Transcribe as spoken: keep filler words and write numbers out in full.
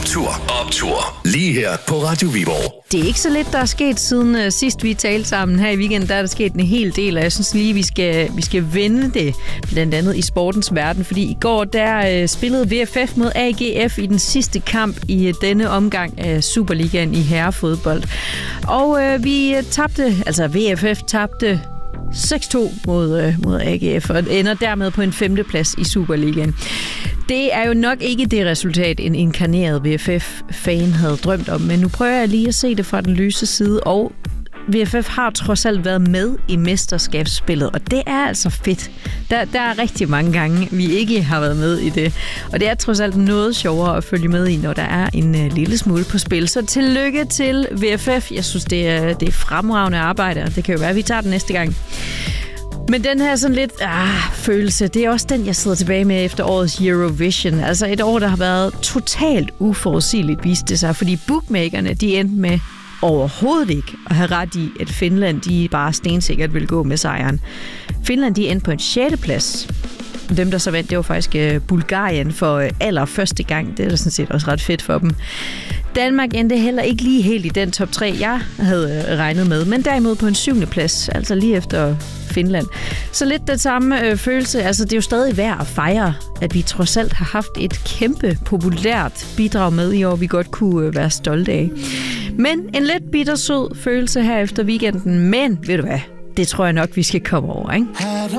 Optur, optur. Lige her på Radio Viborg. Det er ikke så lidt, der er sket siden uh, sidst vi talte sammen her i weekenden. Der er der sket en hel del, og jeg synes lige, vi skal, vi skal vende det, blandt andet i sportens verden. Fordi i går, der uh, spillede V F F mod A G F i den sidste kamp i uh, denne omgang af Superligaen i herrefodbold. Og uh, vi uh, tabte, altså V F F tabte seks to mod, øh, mod A G F, og ender dermed på en femteplads i Superligaen. Det er jo nok ikke det resultat, en inkarneret V F F-fan havde drømt om, men nu prøver jeg lige at se det fra den lyse side, og V F F har trods alt været med i mesterskabsspillet, og det er altså fedt. Der, der er rigtig mange gange, vi ikke har været med i det, og det er trods alt noget sjovere at følge med i, når der er en uh, lille smule på spil. Så tillykke til V F F. Jeg synes, det er, det er fremragende arbejde, og det kan jo være, at vi tager den næste gang. Men den her sådan lidt ah, følelse, det er også den, jeg sidder tilbage med efter årets Eurovision. Altså et år, der har været totalt uforudsigeligt, viste det sig, fordi bookmakerne, de endte med overhovedet ikke at have ret i, at Finland, de bare stensikkert vil gå med sejren. Finland, de endte på en sjette plads. Dem, der så vandt, det var faktisk Bulgarien for allerførste gang. Det er da sådan set også ret fedt for dem. Danmark endte heller ikke lige helt i den top tre, jeg havde regnet med, men derimod på en syvende plads, altså lige efter Finland. Så lidt den samme øh, følelse, altså det er jo stadig værd at fejre, at vi trods alt har haft et kæmpe populært bidrag med i år, vi godt kunne øh, være stolte af. Men en lidt bittersød følelse her efter weekenden, men ved du hvad, det tror jeg nok, vi skal komme over, ikke?